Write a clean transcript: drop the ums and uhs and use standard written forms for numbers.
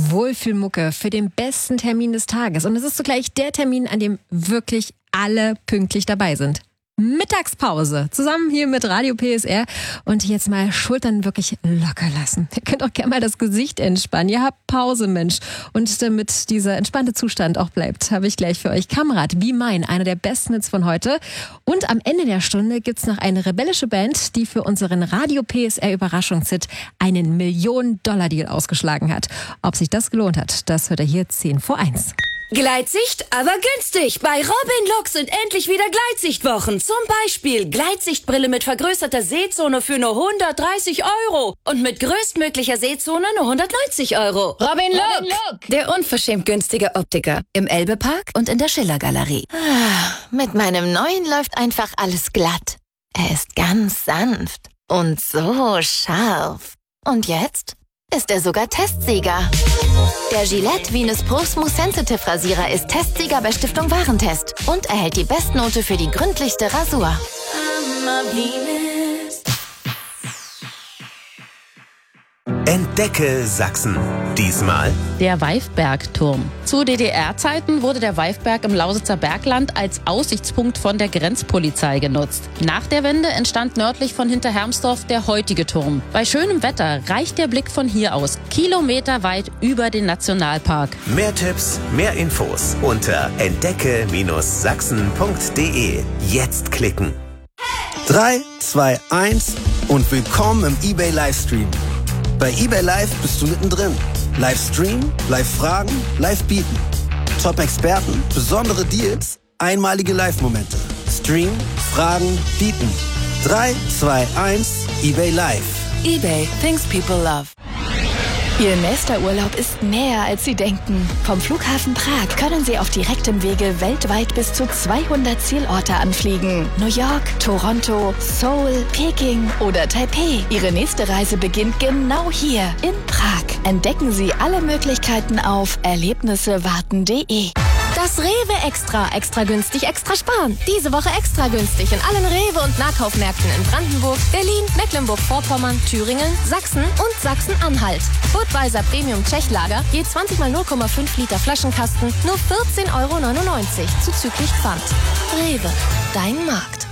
Wohlfühlmucke für den besten Termin des Tages. Und es ist zugleich der Termin, an dem wirklich alle pünktlich dabei sind. Mittagspause. Zusammen hier mit Radio PSR. Und jetzt mal Schultern wirklich locker lassen. Ihr könnt auch gerne mal das Gesicht entspannen. Ihr habt Pause, Mensch. Und damit dieser entspannte Zustand auch bleibt, habe ich gleich für euch Kamerad Be Mine, einer der besten Hits von heute. Und am Ende der Stunde gibt's noch eine rebellische Band, die für unseren Radio PSR Überraschungshit einen Millionen-Dollar-Deal ausgeschlagen hat. Ob sich das gelohnt hat, das hört ihr hier 10 vor 1. Gleitsicht, aber günstig. Bei Robin Look sind endlich wieder Gleitsichtwochen. Zum Beispiel Gleitsichtbrille mit vergrößerter Sehzone für nur 130 €. Und mit größtmöglicher Sehzone nur 190 €. Robin Look, der unverschämt günstige Optiker. Im Elbe-Park und in der Schiller-Galerie. Mit meinem neuen läuft einfach alles glatt. Er ist ganz sanft und so scharf. Und jetzt ist er sogar Testsieger. Der Gillette Venus Pro Smooth Sensitive Rasierer ist Testsieger bei Stiftung Warentest und erhält die Bestnote für die gründlichste Rasur. Entdecke Sachsen. Diesmal der Weifbergturm. Zu DDR-Zeiten wurde der Weifberg im Lausitzer Bergland als Aussichtspunkt von der Grenzpolizei genutzt. Nach der Wende entstand nördlich von Hinterhermsdorf der heutige Turm. Bei schönem Wetter reicht der Blick von hier aus kilometerweit über den Nationalpark. mehr Tipps, mehr Infos unter entdecke-sachsen.de. Jetzt klicken. 3, 2, 1 und willkommen im eBay Livestream. Bei eBay Live bist du mittendrin. Livestream, Live-Fragen, Live-Bieten. Top-Experten, besondere Deals, einmalige Live-Momente. Stream, Fragen, Bieten. 3, 2, 1, eBay Live. eBay, things people love. Ihr nächster Urlaub ist näher, als Sie denken. Vom Flughafen Prag können Sie auf direktem Wege weltweit bis zu 200 Zielorte anfliegen. New York, Toronto, Seoul, Peking oder Taipei. Ihre nächste Reise beginnt genau hier in Prag. Entdecken Sie alle Möglichkeiten auf erlebnissewarten.de. Das Rewe Extra. Extra günstig, extra sparen. Diese Woche extra günstig in allen Rewe- und Nahkaufmärkten in Brandenburg, Berlin, Mecklenburg-Vorpommern, Thüringen, Sachsen und Sachsen-Anhalt. Budweiser Premium Tschechlager, je 20 mal 0,5 Liter Flaschenkasten, nur 14,99 € zuzüglich Pfand. Rewe, dein Markt.